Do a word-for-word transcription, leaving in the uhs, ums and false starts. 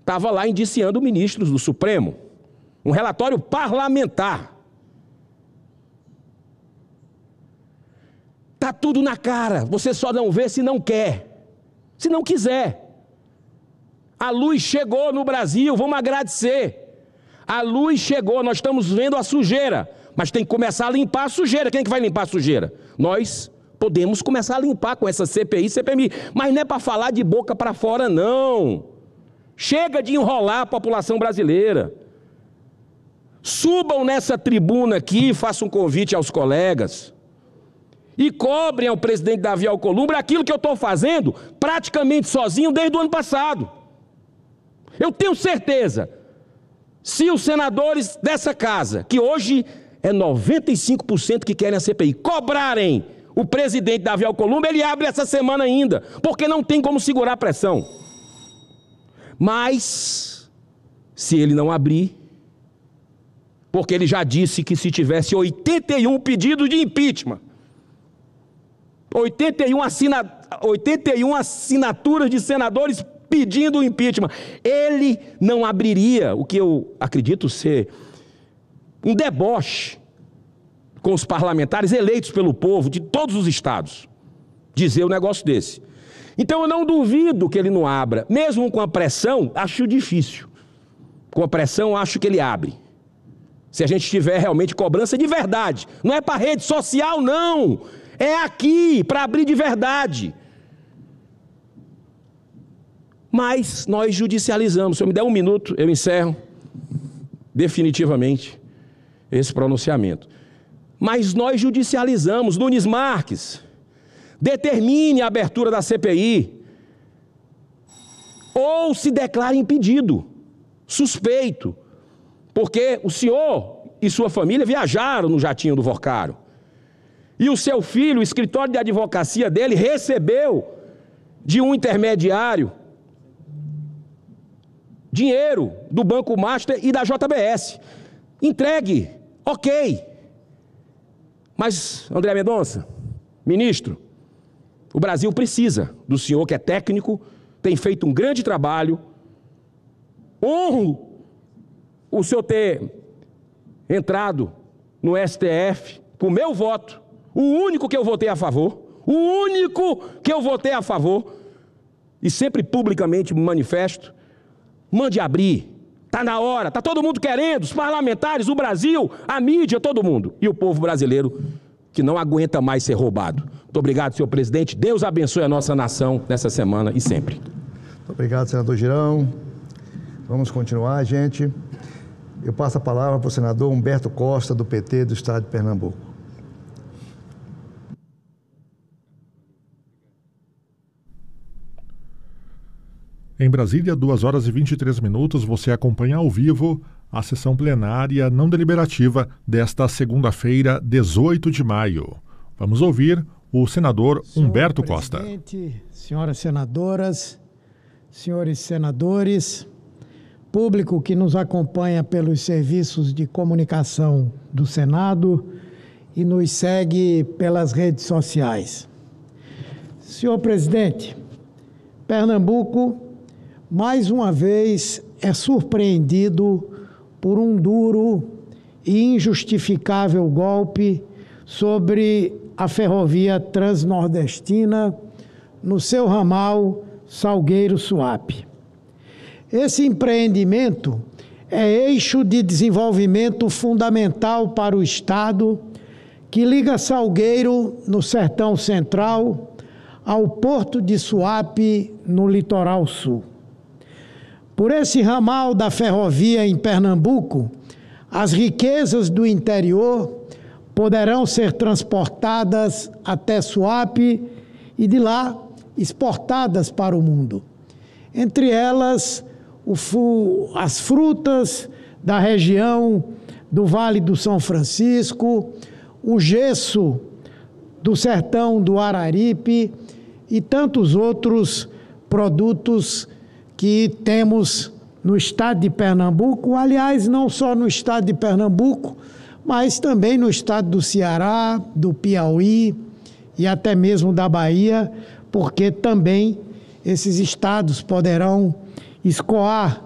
estava lá indiciando ministros do Supremo. Um relatório parlamentar. Está tudo na cara, você só não vê se não quer, se não quiser. A luz chegou no Brasil, vamos agradecer. A luz chegou, nós estamos vendo a sujeira, mas tem que começar a limpar a sujeira. Quem é que vai limpar a sujeira? Nós podemos começar a limpar com essa C P I, C P M I, mas não é para falar de boca para fora, não. Chega de enrolar a população brasileira. Subam nessa tribuna aqui, façam um convite aos colegas e cobrem ao presidente Davi Alcolumbre aquilo que eu estou fazendo praticamente sozinho desde o ano passado. Eu tenho certeza, se os senadores dessa casa, que hoje é noventa e cinco por cento que querem a C P I, cobrarem o presidente Davi Alcolumbre, ele abre essa semana ainda, porque não tem como segurar a pressão. Mas, se ele não abrir, porque ele já disse que se tivesse oitenta e um pedidos de impeachment, oitenta e um, assina, oitenta e um assinaturas de senadores pedindo o impeachment, ele não abriria o que eu acredito ser um deboche com os parlamentares eleitos pelo povo de todos os estados, dizer um negócio desse. Então eu não duvido que ele não abra, mesmo com a pressão, acho difícil. Com a pressão, acho que ele abre. Se a gente tiver realmente cobrança de verdade. Não é para rede social, não. É aqui, para abrir de verdade. Mas nós judicializamos. Se eu me der um minuto, eu encerro definitivamente esse pronunciamento. Mas nós judicializamos. Nunes Marques, determine a abertura da C P I. Ou se declare impedido, suspeito. Porque o senhor e sua família viajaram no jatinho do Vocaro. E o seu filho, o escritório de advocacia dele, recebeu de um intermediário dinheiro do Banco Master e da J B S. Entregue, ok. Mas, André Mendonça, ministro, o Brasil precisa do senhor que é técnico, tem feito um grande trabalho. Honro o senhor ter entrado no S T F com o meu voto, o único que eu votei a favor, o único que eu votei a favor, e sempre publicamente me manifesto, mande abrir, está na hora, está todo mundo querendo, os parlamentares, o Brasil, a mídia, todo mundo, e o povo brasileiro que não aguenta mais ser roubado. Muito obrigado, senhor presidente, Deus abençoe a nossa nação nessa semana e sempre. Muito obrigado, senador Girão. Vamos continuar, gente. Eu passo a palavra para o senador Humberto Costa, do P T do Estado de Pernambuco. Em Brasília, duas horas e vinte e três minutos, você acompanha ao vivo a sessão plenária não deliberativa desta segunda-feira, dezoito de maio. Vamos ouvir o senador Senhor Humberto Costa. Presidente, senhoras senadoras, senhores senadores, público que nos acompanha pelos serviços de comunicação do Senado e nos segue pelas redes sociais. Senhor presidente, Pernambuco, mais uma vez, é surpreendido por um duro e injustificável golpe sobre a ferrovia transnordestina no seu ramal Salgueiro-Suape. Esse empreendimento é eixo de desenvolvimento fundamental para o Estado, que liga Salgueiro, no Sertão Central, ao Porto de Suape, no Litoral Sul. Por esse ramal da ferrovia em Pernambuco, as riquezas do interior poderão ser transportadas até Suape e de lá exportadas para o mundo. Entre elas, o fu- as frutas da região do Vale do São Francisco, o gesso do sertão do Araripe e tantos outros produtos que temos no estado de Pernambuco, aliás, não só no estado de Pernambuco, mas também no estado do Ceará, do Piauí e até mesmo da Bahia, porque também esses estados poderão escoar